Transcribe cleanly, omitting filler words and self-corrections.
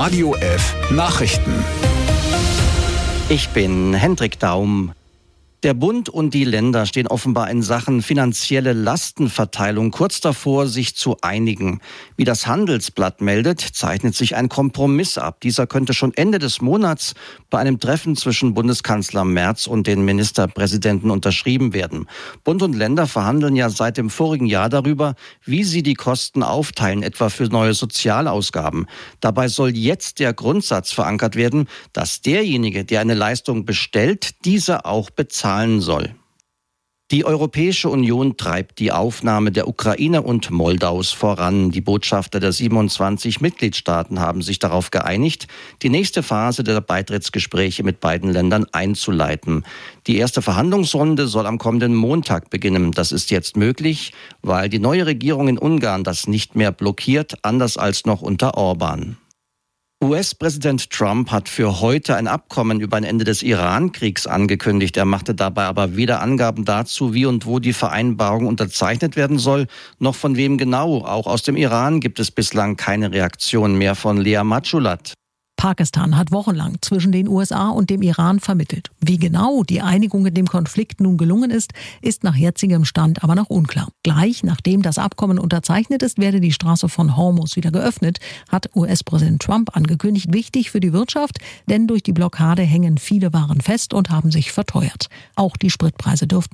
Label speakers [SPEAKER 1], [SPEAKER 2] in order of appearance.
[SPEAKER 1] Radio F Nachrichten.
[SPEAKER 2] Ich bin Hendrik Daum. Der Bund und die Länder stehen offenbar in Sachen finanzielle Lastenverteilung kurz davor, sich zu einigen. Wie das Handelsblatt meldet, zeichnet sich ein Kompromiss ab. Dieser könnte schon Ende des Monats bei einem Treffen zwischen Bundeskanzler Merz und den Ministerpräsidenten unterschrieben werden. Bund und Länder verhandeln ja seit dem vorigen Jahr darüber, wie sie die Kosten aufteilen, etwa für neue Sozialausgaben. Dabei soll jetzt der Grundsatz verankert werden, dass derjenige, der eine Leistung bestellt, diese auch bezahlen soll. Die Europäische Union treibt die Aufnahme der Ukraine und Moldaus voran. Die Botschafter der 27 Mitgliedstaaten haben sich darauf geeinigt, die nächste Phase der Beitrittsgespräche mit beiden Ländern einzuleiten. Die erste Verhandlungsrunde soll am kommenden Montag beginnen. Das ist jetzt möglich, weil die neue Regierung in Ungarn das nicht mehr blockiert, anders als noch unter Orban. US-Präsident Trump hat für heute ein Abkommen über ein Ende des Iran-Kriegs angekündigt. Er machte dabei aber weder Angaben dazu, wie und wo die Vereinbarung unterzeichnet werden soll, noch von wem genau. Auch aus dem Iran gibt es bislang keine Reaktion mehr. Von Lea Matschulat.
[SPEAKER 3] Pakistan hat wochenlang zwischen den USA und dem Iran vermittelt. Wie genau die Einigung in dem Konflikt nun gelungen ist, ist nach jetzigem Stand aber noch unklar. Gleich nachdem das Abkommen unterzeichnet ist, werde die Straße von Hormuz wieder geöffnet, hat US-Präsident Trump angekündigt. Wichtig für die Wirtschaft, denn durch die Blockade hängen viele Waren fest und haben sich verteuert. Auch die Spritpreise dürften